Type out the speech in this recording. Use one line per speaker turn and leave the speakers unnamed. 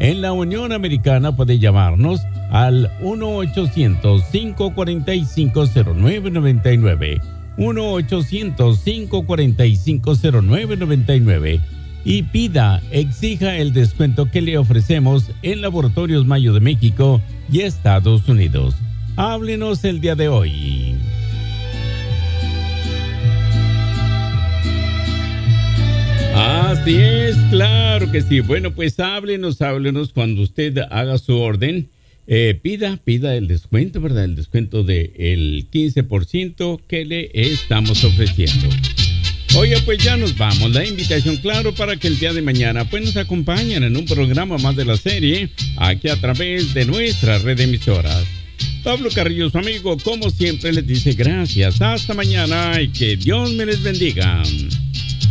En la Unión Americana puede llamarnos al 1-800-545-0999. 1-800-545-0999. Y exija el descuento que le ofrecemos en Laboratorios Mayo de México y Estados Unidos. Háblenos el día de hoy. Así es, claro que sí. Bueno, pues háblenos cuando usted haga su orden. Pida el descuento, ¿verdad? El descuento del 15% que le estamos ofreciendo. Oye, pues ya nos vamos. La invitación, claro, para que el día de mañana pues nos acompañen en un programa más de la serie, aquí a través de nuestra red de emisoras. Pablo Carrillo, su amigo, como siempre, les dice gracias. Hasta mañana y que Dios me les bendiga.